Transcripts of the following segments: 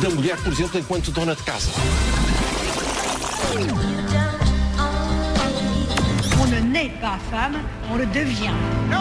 da mulher, por exemplo, enquanto dona de casa. On ne naît pas femme, on le devient.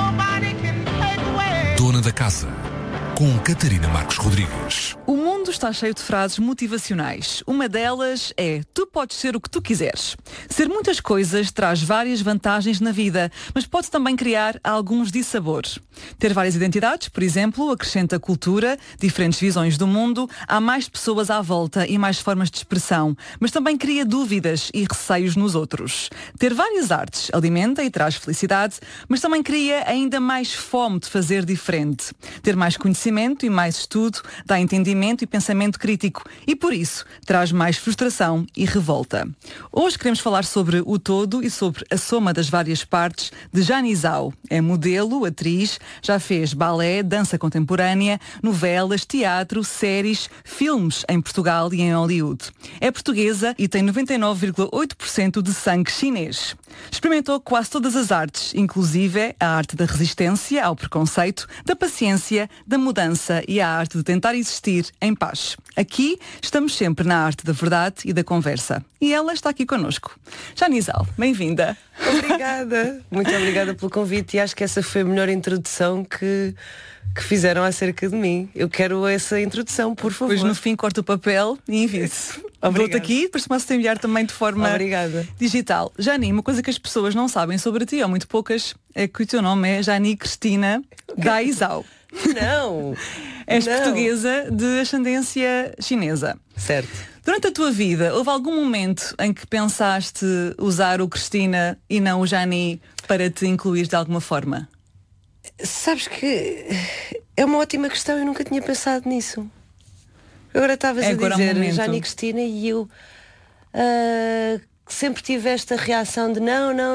Dona da Casa, com Catarina Marques Rodrigues. O mundo está cheio de frases motivacionais. Uma delas é: tu podes ser o que tu quiseres. Ser muitas coisas traz várias vantagens na vida, mas pode também criar alguns dissabores. Ter várias identidades, por exemplo, acrescenta cultura, diferentes visões do mundo, há mais pessoas à volta e mais formas de expressão, mas também cria dúvidas e receios nos outros. Ter várias artes alimenta e traz felicidade, mas também cria ainda mais fome de fazer diferente. Ter mais conhecimento e mais estudo dá entendimento e pensamento crítico e, por isso, traz mais frustração e revolta. Hoje queremos falar sobre o todo e sobre a soma das várias partes de Jani Zhao. É modelo, atriz, já fez balé, dança contemporânea, novelas, teatro, séries, filmes em Portugal e em Hollywood. É portuguesa e tem 99,8% de sangue chinês. Experimentou quase todas as artes, inclusive a arte da resistência ao preconceito, da paciência, da mudança e a arte de tentar existir em paz. Aqui estamos sempre na arte da verdade e da conversa. E ela está aqui connosco. Jani Zhao, bem-vinda. Obrigada. Muito obrigada pelo convite e acho que essa foi a melhor introdução que fizeram acerca de mim. Eu quero essa introdução, por favor. Depois no fim corta o papel e envia-se. Dou-te aqui, depois começo a enviar também de forma digital. Jani, uma coisa que as pessoas não sabem sobre ti, ou muito poucas, é que o teu nome é Jani Cristina Dai Zhao. Não! És portuguesa de ascendência chinesa. Certo. Durante a tua vida, houve algum momento em que pensaste usar o Cristina e não o Jani para te incluir de alguma forma? Sabes que é uma ótima questão, eu nunca tinha pensado nisso. Agora estavas a dizer Jani Cristina e eu sempre tive esta reação de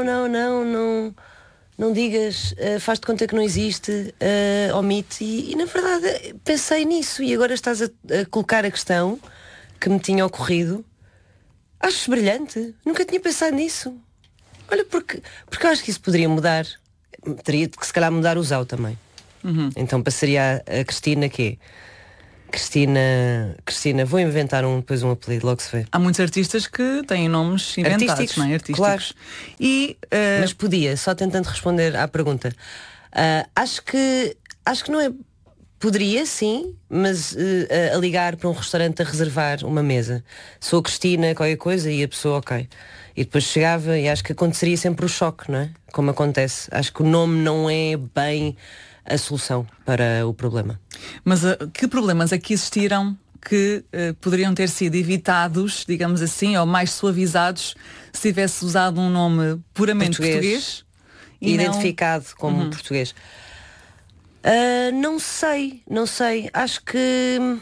não digas, faz-te conta que não existe, omite e na verdade pensei nisso e agora estás a colocar a questão que me tinha ocorrido. Acho brilhante, nunca tinha pensado nisso. Olha, porque eu acho que isso poderia mudar. Teria que se calhar mudar o Zhao também. Então passaria a Cristina quê? Cristina, vou inventar depois um apelido, logo se vê. Há muitos artistas que têm nomes inventados, artísticos, não é? Artísticos. Claro. E, mas podia, só tentando responder à pergunta. Acho que não é. Poderia, sim, mas a ligar para um restaurante a reservar uma mesa. Sou a Cristina, qualquer coisa, e a pessoa, ok. E depois chegava e acho que aconteceria sempre o choque, não é? Como acontece. Acho que o nome não é bem a solução para o problema. Mas que problemas é que existiram que poderiam ter sido evitados, digamos assim, ou mais suavizados se tivesse usado um nome puramente português e identificado como português? Não sei. Acho que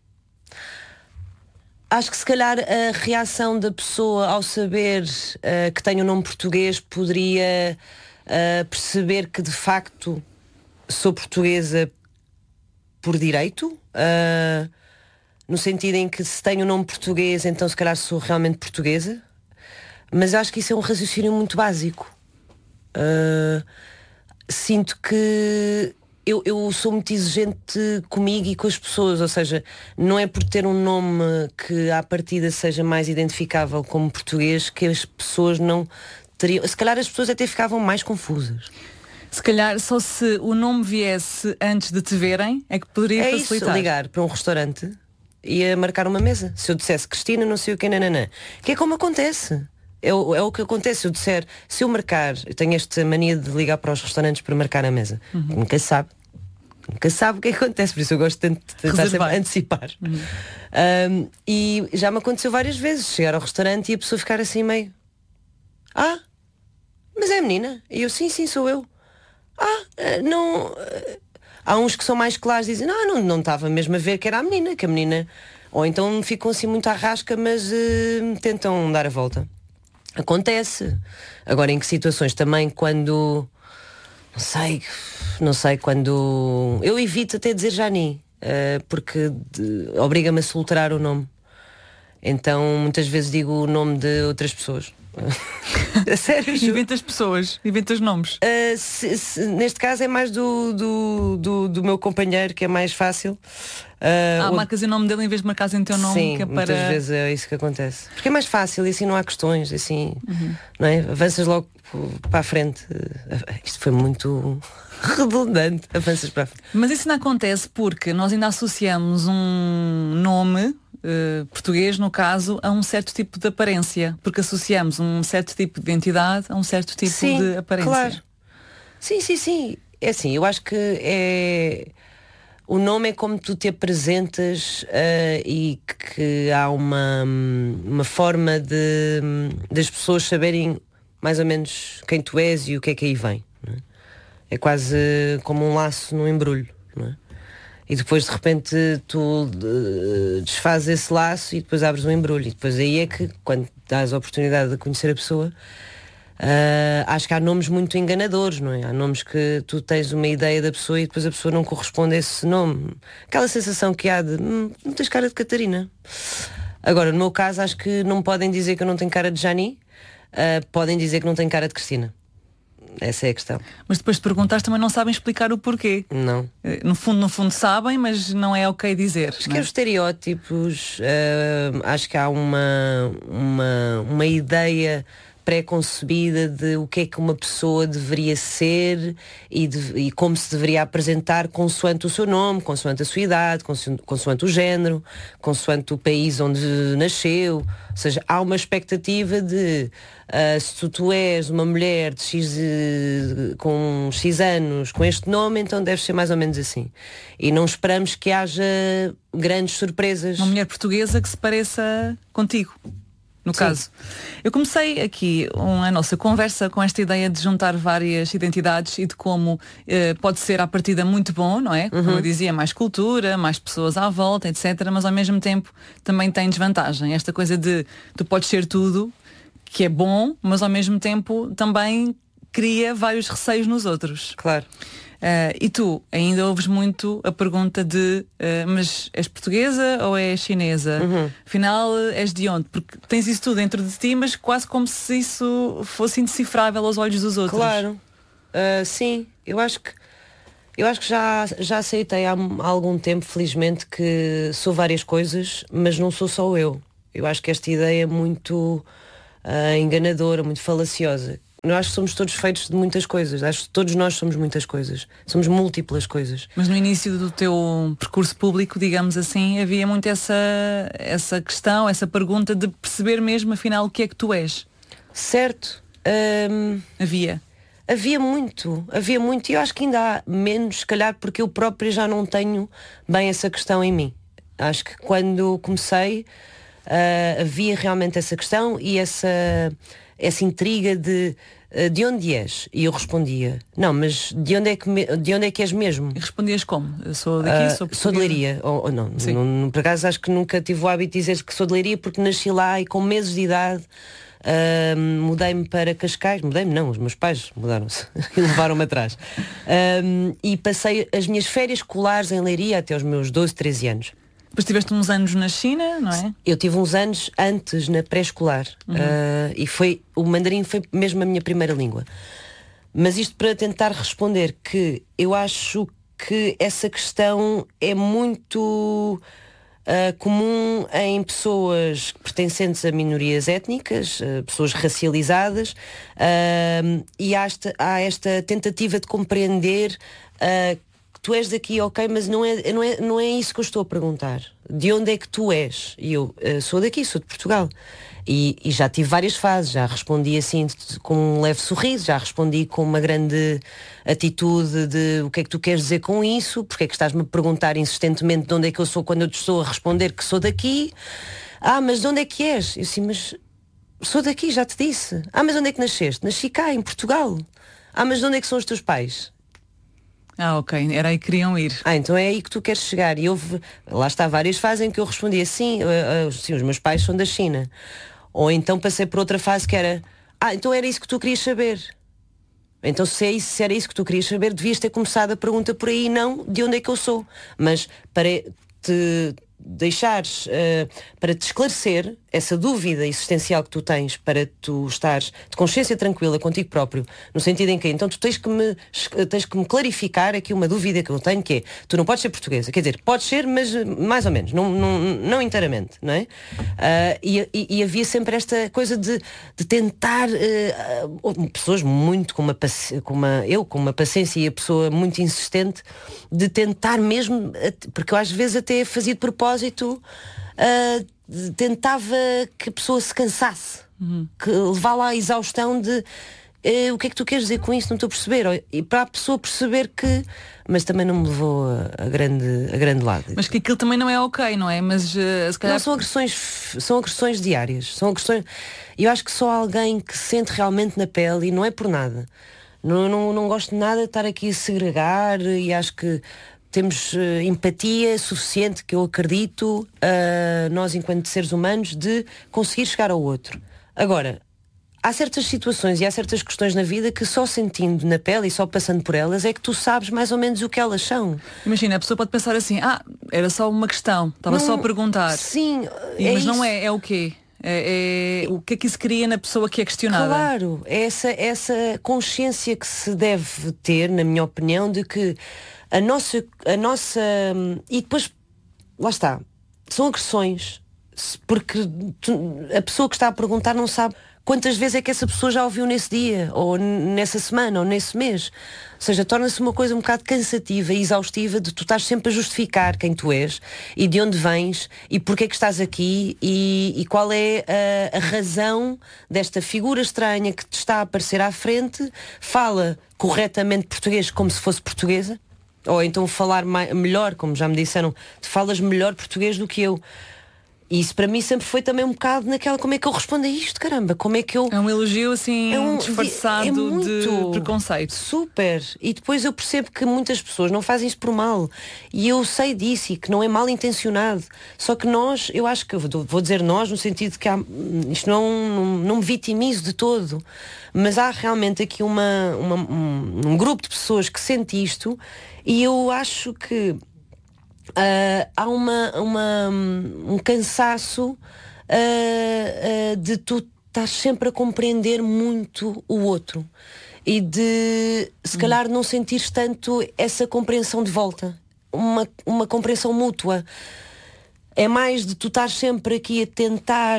se calhar a reação da pessoa ao saber que tem um nome português poderia perceber que de facto sou portuguesa por direito, no sentido em que se tenho um nome português, então se calhar sou realmente portuguesa, mas acho que isso é um raciocínio muito básico. Sinto que eu sou muito exigente comigo e com as pessoas, ou seja, não é por ter um nome que à partida seja mais identificável como português que as pessoas não teriam, se calhar as pessoas até ficavam mais confusas. Se calhar só se o nome viesse antes de te verem é que poderia facilitar. Isso, ligar para um restaurante e a marcar uma mesa. Se eu dissesse Cristina não sei o que, nananã, que é como acontece. É o que acontece. Se eu marcar, eu tenho esta mania de ligar para os restaurantes para marcar a mesa. Nunca sabe o que acontece, por isso eu gosto de tentar sempre antecipar. E já me aconteceu várias vezes chegar ao restaurante e a pessoa ficar assim meio mas é a menina? E eu, sim, sou eu. Não. Há uns que são mais claros, dizem não estava mesmo a ver que era a menina, que a menina, ou então ficam assim muito à rasca, mas tentam dar a volta. Acontece. Agora em que situações também, quando não sei, quando eu evito até dizer Jani, porque obriga-me a soltar o nome. Então muitas vezes digo o nome de outras pessoas. A sério? Inventas pessoas, inventas nomes. Neste caso é mais do meu companheiro, que é mais fácil. Marcas o nome dele em vez de marcares em teu nome. Sim, que é para... muitas vezes é isso que acontece. Porque é mais fácil e assim não há questões, assim, não é? Avanças logo para a frente. Isto foi muito redundante, avanças para a frente. Mas isso não acontece porque nós ainda associamos um nome português, no caso, a um certo tipo de aparência, porque associamos um certo tipo de identidade a um certo tipo de aparência. Claro. Sim. É assim, eu acho que o nome é como tu te apresentas e que há uma forma das pessoas saberem mais ou menos quem tu és e o que é que aí vem. Não é? É quase como um laço num embrulho. Não é? E depois de repente tu desfazes esse laço e depois abres um embrulho. E depois aí é que, quando dás a oportunidade de conhecer a pessoa, acho que há nomes muito enganadores, não é? Há nomes que tu tens uma ideia da pessoa e depois a pessoa não corresponde a esse nome. Aquela sensação que há de não tens cara de Catarina. Agora, no meu caso, acho que não podem dizer que eu não tenho cara de Jani, podem dizer que não tenho cara de Cristina. Essa é a questão. Mas depois de perguntares também não sabem explicar o porquê. Não. No fundo sabem, mas não é ok dizer. Acho que é os estereótipos, acho que há uma ideia pré-concebida de o que é que uma pessoa deveria ser e como se deveria apresentar consoante o seu nome, consoante a sua idade, consoante o género, consoante o país onde nasceu. Ou seja, há uma expectativa de se tu és uma mulher de com X anos, com este nome, então deve ser mais ou menos assim. E não esperamos que haja grandes surpresas. Uma mulher portuguesa que se pareça contigo. No caso, eu comecei aqui a nossa conversa com esta ideia de juntar várias identidades e de como pode ser à partida muito bom, não é? Como eu dizia, mais cultura, mais pessoas à volta, etc. Mas ao mesmo tempo também tem desvantagem. Esta coisa de tu podes ser tudo, que é bom, mas ao mesmo tempo também cria vários receios nos outros. Claro. E tu ainda ouves muito a pergunta de mas és portuguesa ou és chinesa? Afinal és de onde? Porque tens isso tudo dentro de ti, mas quase como se isso fosse indecifrável aos olhos dos outros. Claro. Sim, eu acho que já aceitei há algum tempo, felizmente, que sou várias coisas, mas não sou só eu. Eu acho que esta ideia é muito enganadora, muito falaciosa. Eu acho que somos todos feitos de muitas coisas. Acho que todos nós somos muitas coisas. Somos múltiplas coisas. Mas no início do teu percurso público, digamos assim, havia muito essa questão, essa pergunta de perceber mesmo, afinal, o que é que tu és. Certo. Havia muito. E eu acho que ainda há menos, se calhar, porque eu própria já não tenho bem essa questão em mim. Acho que quando comecei, havia realmente essa questão e essa intriga de onde és? E eu respondia, não, mas de onde é que és mesmo? E respondias como? Eu sou daqui, sou de Leiria. Ou não, por acaso acho que nunca tive o hábito de dizer que sou de Leiria, porque nasci lá e com meses de idade mudei-me para Cascais. Não, os meus pais mudaram-se e levaram-me atrás. E passei as minhas férias escolares em Leiria até aos meus 12, 13 anos. Depois tiveste uns anos na China, não é? Eu tive uns anos antes na pré-escolar e o mandarim foi mesmo a minha primeira língua. Mas isto para tentar responder que eu acho que essa questão é muito comum em pessoas pertencentes a minorias étnicas, pessoas racializadas, e há esta tentativa de compreender tu és daqui, ok, mas não é isso que eu estou a perguntar. De onde é que tu és? E eu sou daqui, sou de Portugal. E já tive várias fases, já respondi assim com um leve sorriso, já respondi com uma grande atitude de o que é que tu queres dizer com isso, porque é que estás-me a perguntar insistentemente de onde é que eu sou quando eu te estou a responder que sou daqui. Mas de onde é que és? Eu assim, mas sou daqui, já te disse. Mas onde é que nasceste? Nasci cá, em Portugal. Mas de onde é que são os teus pais? Ok, era aí que queriam ir. Então é aí que tu queres chegar. E lá está, várias fases em que eu respondi assim, sim, os meus pais são da China. Ou então passei por outra fase que era, então era isso que tu querias saber. Então se era isso que tu querias saber, devias ter começado a pergunta por aí, não de onde é que eu sou. Mas para te deixares, para te esclarecer, essa dúvida existencial que tu tens para tu estares de consciência tranquila contigo próprio, no sentido em que então tu tens que me clarificar aqui uma dúvida que eu tenho, que é, tu não podes ser portuguesa, quer dizer, podes ser, mas mais ou menos, não inteiramente, não é? E havia sempre esta coisa de tentar, pessoas muito com uma paciência e a pessoa muito insistente, de tentar mesmo, porque eu às vezes até fazia de propósito, tentava que a pessoa se cansasse, que levá-la à exaustão de o que é que tu queres dizer com isso, não estou a perceber, e para a pessoa perceber que, mas também não me levou a grande lado. Mas que aquilo também não é ok, não é? Mas se calhar... Não, são agressões diárias, eu acho que só alguém que sente realmente na pele, e não é por nada, não gosto de nada de estar aqui a segregar, e acho que temos empatia suficiente, que eu acredito, nós enquanto seres humanos, de conseguir chegar ao outro. Agora, há certas situações e há certas questões na vida que só sentindo na pele e só passando por elas é que tu sabes mais ou menos o que elas são. Imagina, a pessoa pode pensar assim, era só uma questão, estava só a perguntar. Sim, mas isso. não é o quê? O que é que isso cria na pessoa que é questionada? Claro, é essa consciência que se deve ter, na minha opinião, de que a nossa e depois, lá está, são agressões, porque a pessoa que está a perguntar não sabe quantas vezes é que essa pessoa já ouviu nesse dia, ou nessa semana, ou nesse mês. Ou seja, torna-se uma coisa um bocado cansativa e exaustiva, de tu estás sempre a justificar quem tu és e de onde vens e porque é que estás aqui e qual é a razão desta figura estranha que te está a aparecer à frente. Fala corretamente português como se fosse portuguesa, ou então falar melhor, como já me disseram, tu falas melhor português do que eu. E isso para mim sempre foi também um bocado naquela, como é que eu respondo a isto, caramba, como é que eu... É um elogio assim, disfarçado de preconceito. Super. E depois eu percebo que muitas pessoas não fazem isso por mal. E eu sei disso e que não é mal intencionado. Só que nós, eu acho que, vou dizer nós, no sentido que isto não me vitimizo de todo, mas há realmente aqui um grupo de pessoas que sente isto, e eu acho que há um cansaço de tu estás sempre a compreender muito o outro e de se calhar não sentires tanto essa compreensão de volta, uma compreensão mútua. É mais de tu estar sempre aqui a tentar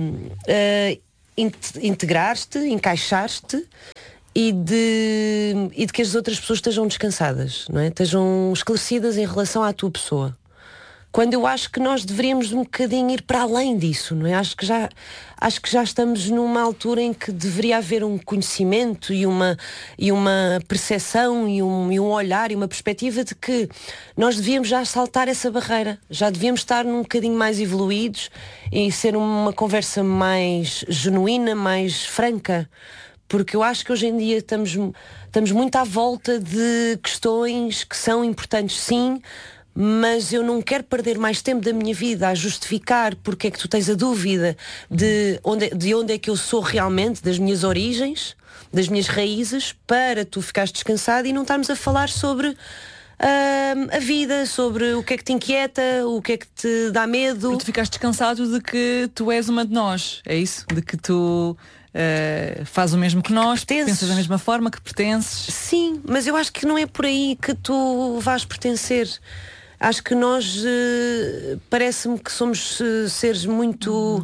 integrar-te, encaixar-te, e de que as outras pessoas estejam descansadas, não é? Estejam esclarecidas em relação à tua pessoa. Quando eu acho que nós deveríamos um bocadinho ir para além disso, não é? Acho que já estamos numa altura em que deveria haver um conhecimento e uma percepção e um olhar e uma perspectiva de que nós devíamos já saltar essa barreira, já devíamos estar num bocadinho mais evoluídos e ser uma conversa mais genuína, mais franca. Porque eu acho que hoje em dia estamos muito à volta de questões que são importantes, sim, mas eu não quero perder mais tempo da minha vida a justificar porque é que tu tens a dúvida de onde é que eu sou realmente, das minhas origens, das minhas raízes, para tu ficares descansado e não estarmos a falar sobre a vida, sobre o que é que te inquieta, o que é que te dá medo. Porque tu ficaste descansado de que tu és uma de nós, é isso? De que tu... faz o mesmo que nós, pensas da mesma forma, que pertences. Sim, mas eu acho que não é por aí que tu vais pertencer. Acho que nós parece-me que somos seres muito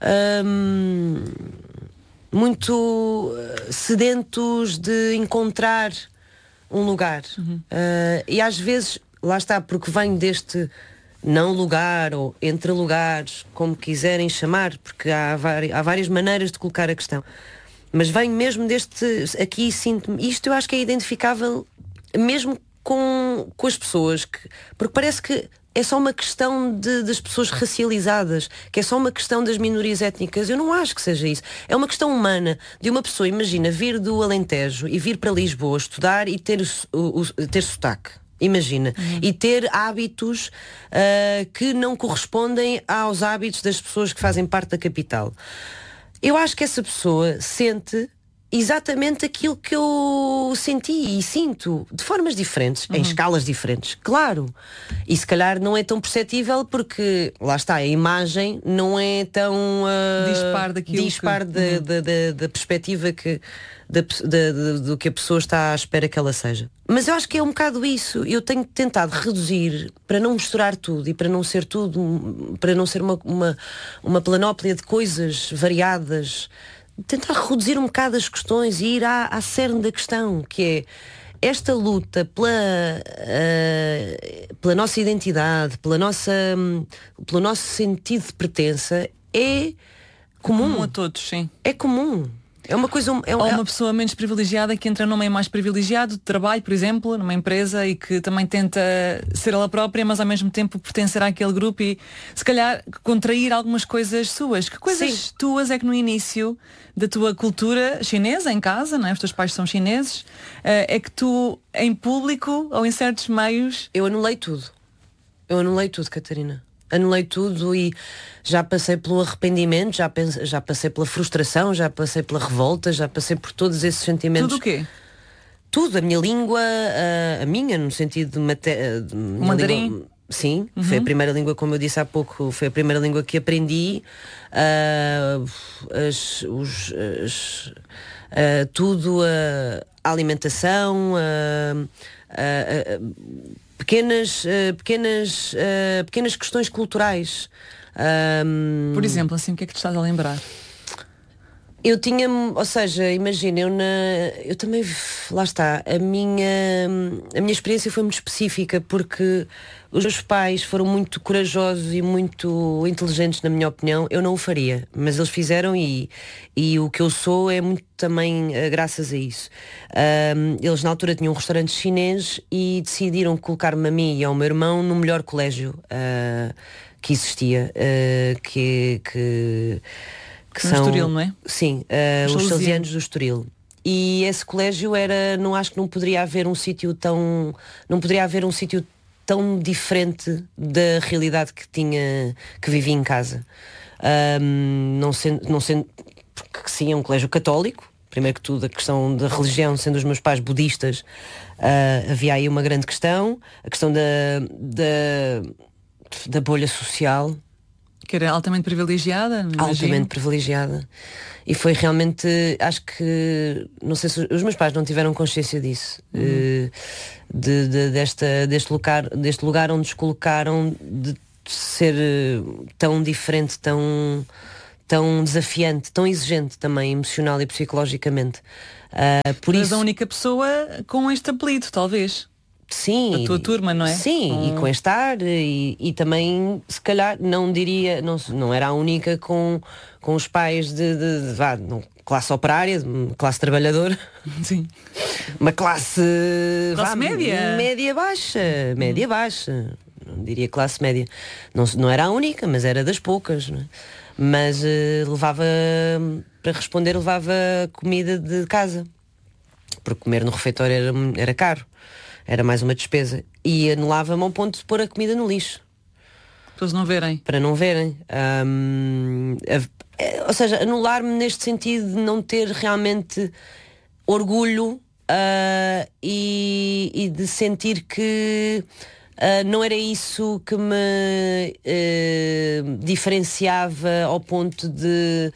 muito sedentos de encontrar um lugar. E às vezes, lá está, porque venho deste não lugar ou entre lugares, como quiserem chamar, porque há várias maneiras de colocar a questão, mas venho mesmo deste aqui, sinto-me, isto eu acho que é identificável mesmo com as pessoas, porque parece que é só uma questão das pessoas racializadas, que é só uma questão das minorias étnicas. Eu não acho que seja isso. É uma questão humana de uma pessoa, imagina, vir do Alentejo e vir para Lisboa estudar e ter sotaque. Imagina, e ter hábitos que não correspondem aos hábitos das pessoas que fazem parte da capital. Eu acho que essa pessoa sente exatamente aquilo que eu senti e sinto, de formas diferentes, em escalas diferentes, claro. E se calhar não é tão perceptível porque, lá está, a imagem não é tão dispar da perspectiva do que a pessoa está à espera que ela seja. Mas eu acho que é um bocado isso. Eu tenho tentado reduzir para não misturar tudo e para não ser tudo, para não ser uma panóplia de coisas variadas. Tentar reduzir um bocado as questões e ir à cerne da questão, que é esta luta pela nossa identidade, pelo nosso sentido de pertença é comum a todos, sim. É comum. É uma coisa... Ou uma pessoa menos privilegiada que entra num meio mais privilegiado de trabalho, por exemplo, numa empresa e que também tenta ser ela própria, mas ao mesmo tempo pertencer àquele grupo e se calhar contrair algumas coisas suas. Que coisas tuas é que no início da tua cultura chinesa, em casa, não é? Os teus pais são chineses, é que tu, em público ou em certos meios... Eu anulei tudo, Catarina. Anulei tudo e já passei pelo arrependimento, já passei pela frustração, já passei pela revolta, já passei por todos esses sentimentos. Tudo o quê? Tudo, a minha língua, a minha, no sentido de mandarim? Sim, foi a primeira língua, como eu disse há pouco, foi a primeira língua que aprendi. Tudo, a alimentação, pequenas questões culturais. Por exemplo, assim, o que é que te estás a lembrar? Eu tinha, ou seja, imagina, eu também, lá está, a minha experiência foi muito específica porque os meus pais foram muito corajosos e muito inteligentes, na minha opinião. Eu não o faria, mas eles fizeram e o que eu sou é muito também graças a isso. Eles na altura tinham um restaurante chinês e decidiram colocar-me a mim e ao meu irmão no melhor colégio que existia, que no Estoril, não é? Sim, os Salesianos do Estoril. E esse colégio acho que não poderia haver um sítio tão diferente da realidade que vivia em casa. Não sendo, porque sim, é um colégio católico, primeiro que tudo a questão da religião, sendo os meus pais budistas, havia aí uma grande questão, a questão da bolha social. Que era altamente privilegiada? Altamente privilegiada. E foi realmente, acho que, não sei se os meus pais não tiveram consciência disso, deste lugar onde os colocaram, de ser tão diferente, tão desafiante, tão exigente também, emocional e psicologicamente. Por isso, a única pessoa com este apelido, talvez. Sim, a tua turma, não é? Sim, e com este ar e também, se calhar, não era a única com os pais de classe operária, classe trabalhadora. Sim. Uma classe média. Média baixa. Não diria classe média. Não era a única, mas era das poucas, não é? Mas levava comida de casa. Porque comer no refeitório era caro. Era mais uma despesa. E anulava-me ao ponto de pôr a comida no lixo. Para eles não verem. Para não verem. Ou seja, anular-me neste sentido de não ter realmente orgulho e de sentir que não era isso que me diferenciava ao ponto de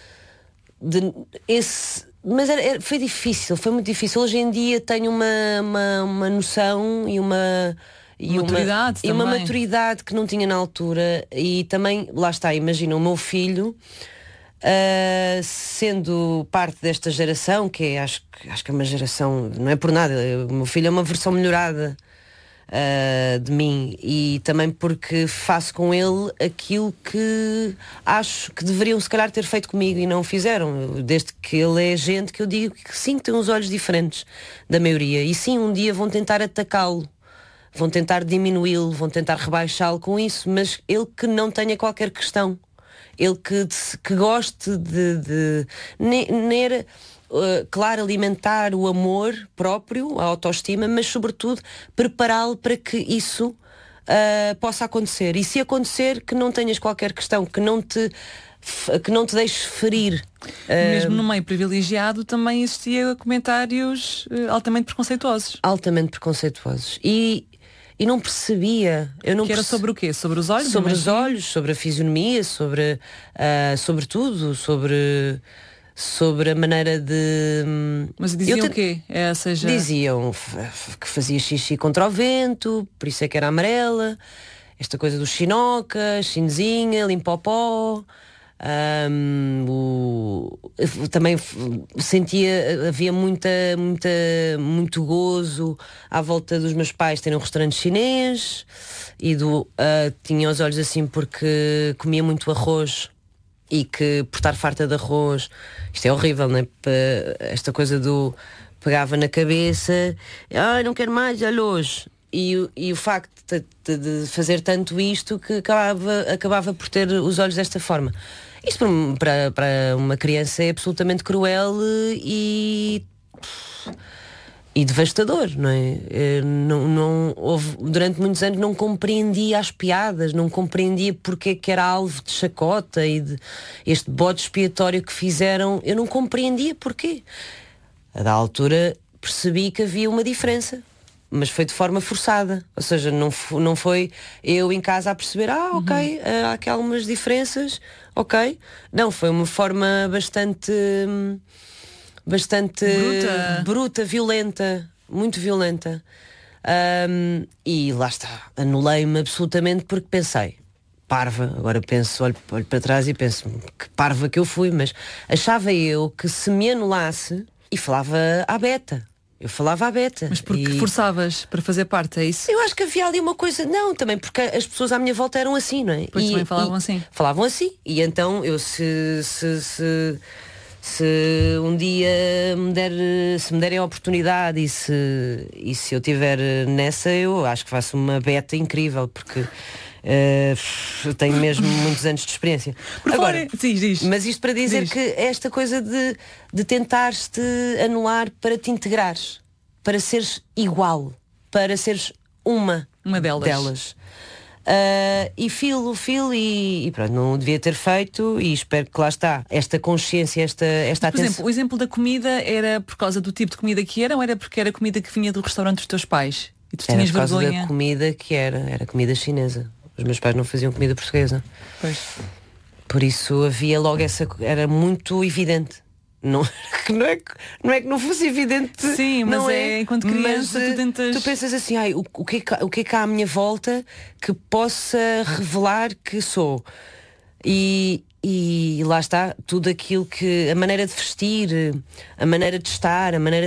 esse... Mas foi difícil, foi muito difícil. Hoje em dia tenho uma noção e uma maturidade que não tinha na altura. E também, lá está, imagina, o meu filho, sendo parte desta geração, que é, acho que é uma geração, não é por nada, o meu filho é uma versão melhorada de mim, e também porque faço com ele aquilo que acho que deveriam se calhar ter feito comigo e não fizeram. Desde que ele é gente que eu digo que sim, que tem uns olhos diferentes da maioria, e sim, um dia vão tentar atacá-lo, vão tentar diminuí-lo, vão tentar rebaixá-lo com isso, mas ele que não tenha qualquer questão, ele que goste de nem era... claro, alimentar o amor próprio, a autoestima, mas sobretudo prepará-lo para que isso possa acontecer. E se acontecer, que não tenhas qualquer questão, que não te que não te deixes ferir. Mesmo no meio privilegiado também existia comentários altamente preconceituosos. Altamente preconceituosos. E não percebia. Que era sobre o quê? Sobre os olhos? Sobre os olhos, sobre a fisionomia, sobre tudo, sobre a maneira de... Mas diziam o quê? Diziam que fazia xixi contra o vento, por isso é que era amarela, esta coisa do chinoca, chinesinha, limpopó. Também sentia, havia muito gozo à volta dos meus pais terem um restaurante chinês e tinha os olhos assim porque comia muito arroz e que por estar farta de arroz, isto é horrível, não é? Esta coisa do pegava na cabeça, não quero mais arroz. E o facto de fazer tanto isto que acabava por ter os olhos desta forma. Isto para uma criança é absolutamente cruel e devastador, não é? Durante muitos anos não compreendia as piadas, não compreendia porque que era alvo de chacota e de este bode expiatório que fizeram. Eu não compreendia porquê. A da altura percebi que havia uma diferença, mas foi de forma forçada, ou seja, não foi eu em casa a perceber, ok, há aqui algumas diferenças, ok. Não, foi uma forma bastante bruta, violenta, muito violenta. E lá está, anulei-me absolutamente porque pensei, parva, agora olho para trás e penso, que parva que eu fui, mas achava eu que se me anulasse e falava à beta. Eu falava à beta. Mas porque forçavas para fazer parte, é isso? Eu acho que havia ali uma coisa, não, também porque as pessoas à minha volta eram assim, não é? Pois também falavam assim. Falavam assim. E então eu se um dia se me derem a oportunidade e se eu tiver nessa, eu acho que faço uma beta incrível, porque eu tenho mesmo muitos anos de experiência. Agora, diz. Mas isto para dizer que esta coisa de tentares-te anular para te integrares, para seres igual, para seres uma delas. E filo e pronto, não o devia ter feito e espero que lá está esta consciência, esta atenção. Por exemplo, o exemplo da comida era por causa do tipo de comida que era ou era porque era comida que vinha do restaurante dos teus pais? E tu Era tinhas por causa vergonha? da comida que era comida chinesa. Os meus pais não faziam comida portuguesa. Pois. Por isso havia logo era muito evidente. Não é que não fosse evidente. Sim, mas não enquanto criança mas, tu tentas... tu pensas assim, o que é que há à minha volta que possa revelar que sou? E lá está tudo aquilo que a maneira de vestir, a maneira de estar, a maneira